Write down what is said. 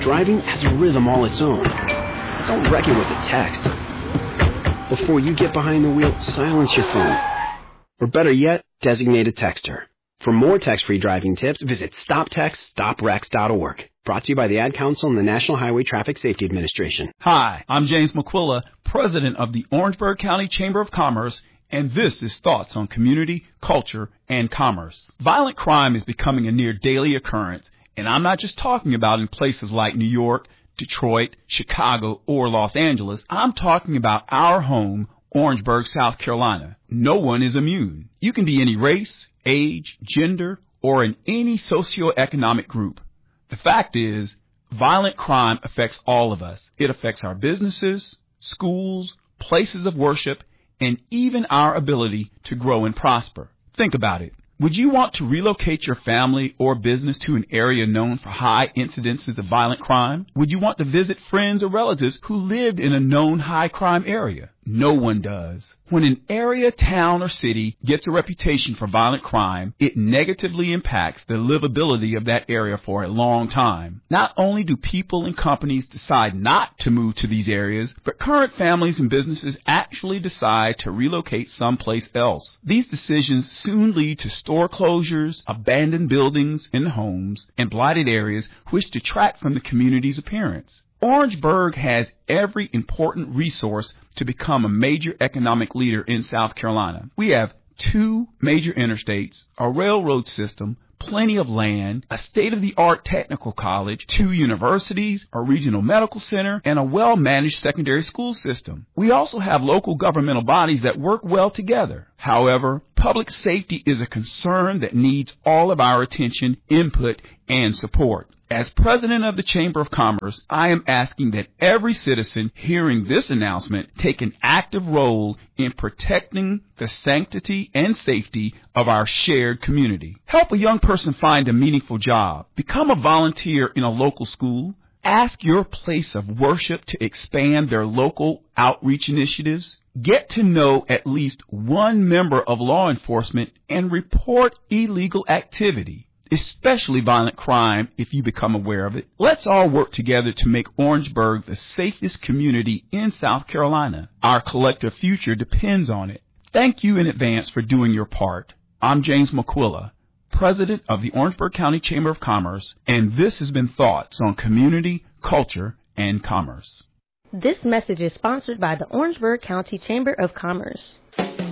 Driving has a rhythm all its own. Don't wreck it with a text. Before you get behind the wheel, silence your phone. Or better yet, designate a texter. For more text-free driving tips, visit stoptextstoprex.org. Brought to you by the Ad Council and the National Highway Traffic Safety Administration. Hi, I'm James McQuilla, president of the Orangeburg County Chamber of Commerce, and this is Thoughts on Community, Culture, and Commerce. Violent crime is becoming a near daily occurrence, and I'm not just talking about in places like New York, Detroit, Chicago, or Los Angeles. I'm talking about our home, Orangeburg, South Carolina. No one is immune. You can be any race, age, gender, or in any socioeconomic group. The fact is, violent crime affects all of us. It affects our businesses, schools, places of worship, and even our ability to grow and prosper. Think about it. Would you want to relocate your family or business to an area known for high incidences of violent crime? Would you want to visit friends or relatives who lived in a known high crime area? No one does. When an area, town, or city gets a reputation for violent crime, it negatively impacts the livability of that area for a long time. Not only do people and companies decide not to move to these areas, but current families and businesses actually decide to relocate someplace else. These decisions soon lead to store closures, abandoned buildings and homes, and blighted areas which detract from the community's appearance. Orangeburg has every important resource to become a major economic leader in South Carolina. We have 2 major interstates, a railroad system, plenty of land, a state-of-the-art technical college, 2 universities, a regional medical center, and a well-managed secondary school system. We also have local governmental bodies that work well together. However, public safety is a concern that needs all of our attention, input, and support. As president of the Chamber of Commerce, I am asking that every citizen hearing this announcement take an active role in protecting the sanctity and safety of our shared community. Help a young person find a meaningful job. Become a volunteer in a local school. Ask your place of worship to expand their local outreach initiatives. Get to know at least one member of law enforcement and report illegal activity, especially violent crime, if you become aware of it. Let's all work together to make Orangeburg the safest community in South Carolina. Our collective future depends on it. Thank you in advance for doing your part. I'm James McQuilla, president of the Orangeburg County Chamber of Commerce, and this has been Thoughts on Community, Culture, and Commerce. This message is sponsored by the Orangeburg County Chamber of Commerce.